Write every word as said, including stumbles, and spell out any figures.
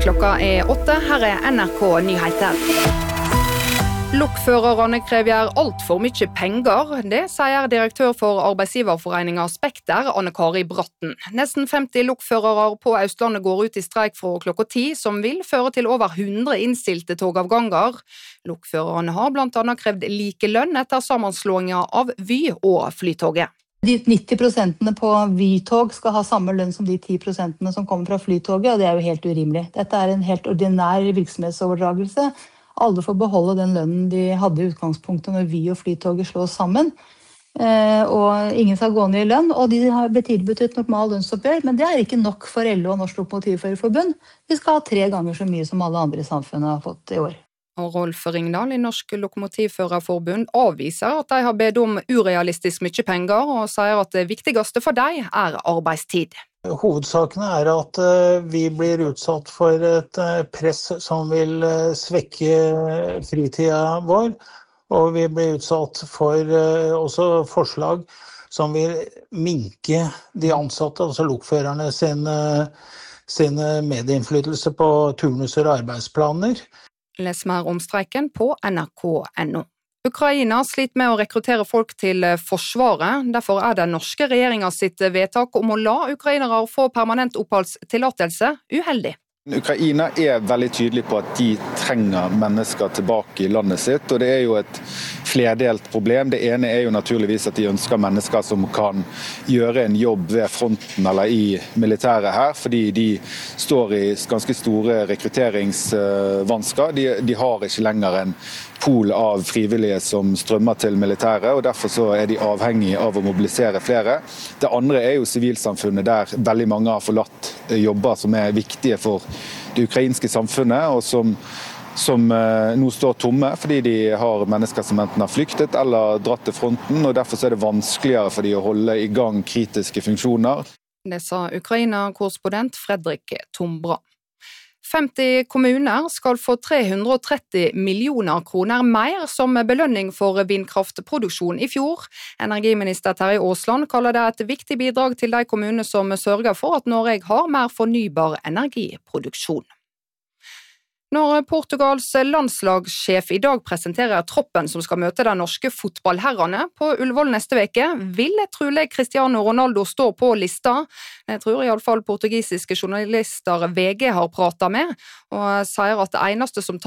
Klokka er åtte, her er N R K Nyheter. Lokførerne krever alt for mye penger, det sier direktør for arbeidsgiverforeningen Spekter, Anne-Kari Bratten. Nesten femti lokførere på Østlandet går ut i streik fra klokka ti, som vil føre til over hundre innstilte togavganger. Lokførerne har blant annet krevd like lønn etter sammenslåingen av Vy og Flytoget. De nitti prosentene på Vy-tog skal ha samme lønn som de ti prosentene som kommer fra Flytoget, og det er jo helt urimelig. Dette er en helt ordinær virksomhetsoverdragelse. Alle får beholde den lønnen de hadde i utgangspunktet når Vy og Flytoget slås sammen. Og ingen skal gå ned i lønn, og de har tilbudt et normal lønnsoppgjør, men det er ikke nok for L O og Norsk Lokomotivførerforbund. De skal ha tre ganger så mye som alle andre i samfunnet har fått i år. Og Rolf Ringdal i Norsk Lokomotivførerforbund avviser at de har bedt om urealistisk mye penger, og sier at det viktigste for dem er arbeidstid. Hovedsakene er at vi blir utsatt for et press som vil svekke fritida vår, og vi blir utsatt for også forslag som vil minke de ansatte, altså lokførerne sin, sin medinnflytelse på turnuser og arbeidsplaner. Les mer om streiken på N R K punktum N O. Ukraina sliter med å rekruttere folk til forsvaret. Derfor er det norske regjeringen sitt vedtak om å la ukrainere få permanent oppholdstillatelse uheldig. Ukraina er veldig tydelig på at de trenger mennesker tilbake i landet sitt, og det er jo et flerdelt problem. Det ene er jo naturligvis at de ønsker mennesker som kan gjøre en jobb ved fronten eller i militæret her, fordi de står i ganske store rekrutteringsvansker. De, de har ikke lenger en pool av frivillige som strømmer til militæret, og derfor så er de avhengige av å mobilisere flere. Det andre er jo sivilsamfunnet, der veldig mange har forlatt jobber som er viktige for det ukrainske samfunnet, og som, som eh, nå står tomme fordi de har mennesker som enten har flyktet eller dratt til fronten, og derfor så er det vanskeligere for de å holde i gang kritiske funksjoner. Det sa Ukraina-korrespondent Fredrik Tombra. femti kommuner skal få tre hundre og tretti millioner kroner mer som belønning for vindkraftproduksjon i fjor. Energiminister Terje Aasland kaller det et viktig bidrag til de kommuner som sørger for at Norge har mer fornybar energiproduksjon. Når Portugals landslagssjef i dag presenterer troppen som skal møte de norske fotballherrene på Ullevål neste veke, vil trolig Cristiano Ronaldo stå på lista. Jeg tror i alle fall portugisiske journalister V G har pratet med, og sier at det eneste som